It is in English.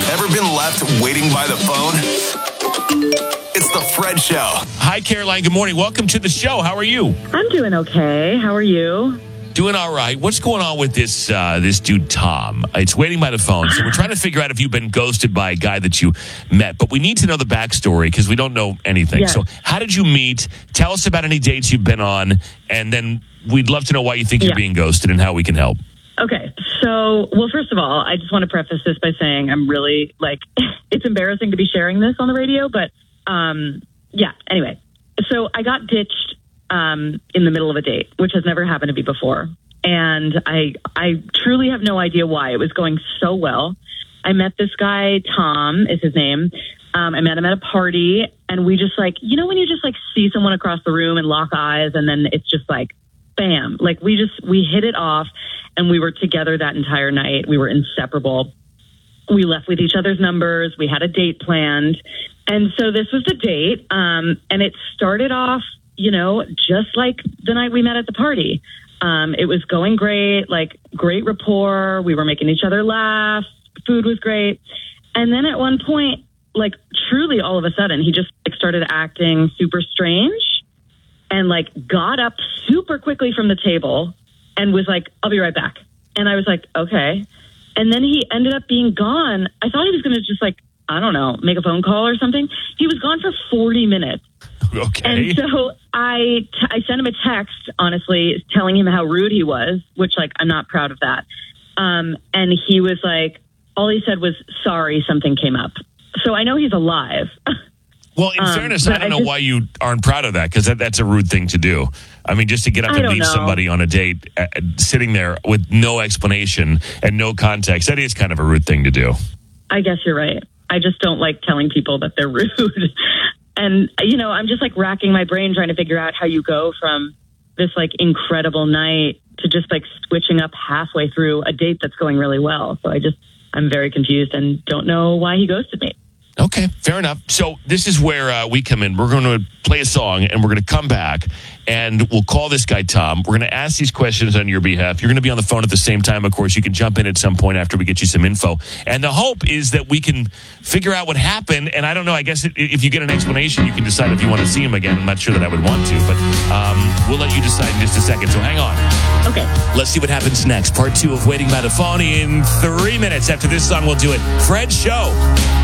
Ever been left waiting by the phone? It's the Fred Show. Hi, Caroline. Good morning. Welcome to the show. How are you? I'm doing okay. How are you? Doing all right. What's going on with this dude, Tom? It's waiting by the phone. So we're trying to figure out if you've been ghosted by a guy that you met. But we need to know the backstory because we don't know anything. Yes. So how did you meet? Tell us about any dates you've been on. And then we'd love to know why you think you're being ghosted and how we can help. Okay. So, well, first of all, I just want to preface this by saying I'm really, it's embarrassing to be sharing this on the radio. But, anyway. So I got ditched in the middle of a date, which has never happened to me before. And I truly have no idea why. It was going so well. I met this guy, Tom is his name. I met him at a party, and we just when you just see someone across the room and lock eyes, and then it's just bam, we hit it off, and we were together that entire night. We were inseparable. We left with each other's numbers. We had a date planned. And so this was the date. And it started off, just like the night we met at the party. It was going great, great rapport. We were making each other laugh. Food was great. And then at one point, truly all of a sudden, he just started acting super strange and got up super quickly from the table and was I'll be right back. And I was okay. And then he ended up being gone. I thought he was going to just I don't know, make a phone call or something. He was gone for 40 minutes. Okay. And so I sent him a text, honestly, telling him how rude he was, which I'm not proud of that. And he was all he said was, sorry, something came up. So I know he's alive. Well, in fairness, I don't know why you aren't proud of that, because that's a rude thing to do. I mean, just to get up and leave somebody on a date, sitting there with no explanation and no context, that is kind of a rude thing to do. I guess you're right. I just don't like telling people that they're rude. And, I'm just I'm my brain trying to figure out how you go from this incredible night to just switching up halfway through a date that's going really well. So I'm very confused and don't know why he ghosted me. Okay, fair enough. So this is where we come in. We're going to play a song, and we're going to come back, and we'll call this guy Tom. We're going to ask these questions on your behalf. You're going to be on the phone at the same time, of course. You can jump in at some point after we get you some info. And the hope is that we can figure out what happened. And I don't know, I guess if you get an explanation, you can decide if you want to see him again. I'm not sure that I would want to, but we'll let you decide in just a second. So hang on. Okay. Let's see what happens next. Part 2 of Waiting by the Phone in 3 minutes. After this song, we'll do it. Fred Show.